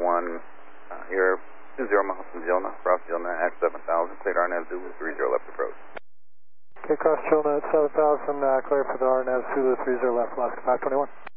521, here 20 miles from Gilna, cross Gilna, Act 7000, cleared RNAV Zulu 30 left approach. Okay, cross Gilna at 7000, clear for the RNAV Zulu 30 left, Alaska 521.